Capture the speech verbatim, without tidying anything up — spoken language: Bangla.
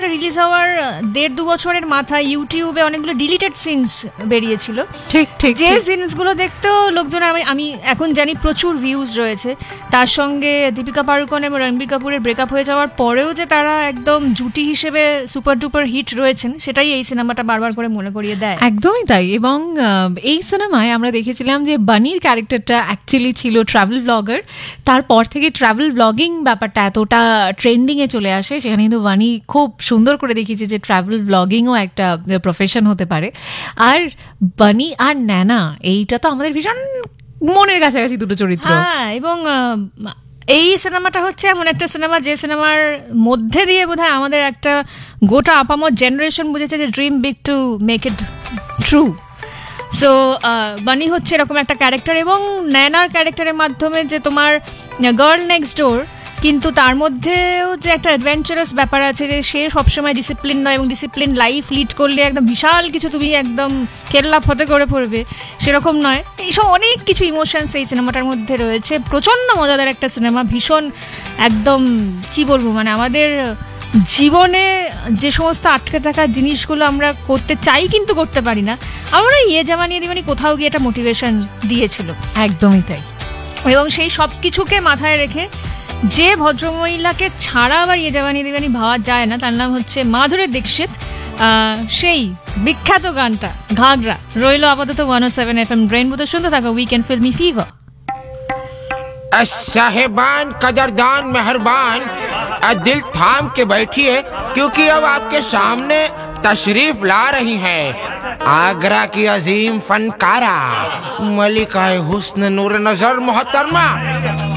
রিলিজ হওয়ার দেড় দু বছরের মাথায় ইউটিউবে অনেকগুলো ডিলিটেড সিনস বেরিয়েছিল, ঠিক ঠিক, যে সিনসগুলো দেখতেও লোকজন, আমি আমি এখন জানি প্রচুর ভিউজ রয়েছে। তার সঙ্গে দীপিকা পাড়ুকোন এবং রণবীর কাপুরের ব্রেকআপ হয়ে যাওয়ার পরেও যে তারা একদম জুটি হিসেবে সুপার ডুপার হিট রয়েছেন, সেটাই এই সিনেমাটা বারবার করে মনে করিয়ে দেয়। একদমই তাই। এবং এই সিনেমায় আমরা দেখেছিলাম যে বানির ক্যারেক্টারটা অ্যাকচুয়ালি ছিল ট্রাভেল ব্লগার। তারপর থেকে ট্রাভেল ব্লগিং ব্যাপারটা এতটা ট্রেন্ডিংয়ে চলে আসে, সেখানে কিন্তু বানি খুব সুন্দর করে দেখিয়েছে যে ট্রাভেল ব্লগিংও একটা প্রফেশন হতে পারে। আর বানি আর ন্যানা, এইটা তো আমাদের ভীষণ মনের কাছাকাছি দুটো চরিত্র। হ্যাঁ, এবং এই সিনেমাটা হচ্ছে এমন একটা সিনেমা যে সিনেমার মধ্যে দিয়ে বোধহয় আমাদের একটা গোটা আপামর জেনারেশন বুঝেছে যে dream big to make it true. So বানি হচ্ছে এরকম একটা ক্যারেক্টার, এবং ন্যানার ক্যারেক্টারের মাধ্যমে যে তোমার গার্ল নেক্সট ডোর, কিন্তু তার মধ্যেও যে একটা অ্যাডভেঞ্চারাস ব্যাপার আছে, যে সে সবসময় ডিসিপ্লিন নয় এবং ডিসিপ্লিন লাইফ লিড করলে একদম বিশাল কিছু তুমি একদম কেল্লা ফতে করে পড়বে, সেরকম নয়। এইসব অনেক কিছু ইমোশনস এই সিনেমাটার মধ্যে রয়েছে। প্রচণ্ড মজাদার একটা সিনেমা, ভীষণ একদম কি বলবো, মানে আমাদের জীবনে যে সমস্ত আটকে থাকা জিনিসগুলো আমরা করতে চাই কিন্তু করতে পারি না, আমরা ইয়ে জামানি দিবানি কোথাও গিয়ে একটা মোটিভেশন দিয়েছিল। একদমই তাই। এবং সেই সব কিছুকে মাথায় রেখে যে ভদ্রমহিলাকে ছাড়া আবার ইয়ে জামানি দিবানি ভাবা যায় না, তার নাম হচ্ছে মাধুরী দীক্ষিত। সেই বিখ্যাত গানটা ঘাগরা রইল আপাতত ওয়ান ও সেভেন এফ এম রেইনবোতে। শুনতে থাকো উইকেন্ড ফিল্মি ফিভার। साहेबान कदरदान मेहरबान, दिल थाम के बैठिए, क्योंकि अब आपके सामने तशरीफ ला रही हैं आगरा की अजीम फनकारा मलिका हुस्न नूर नजर मोहतरमा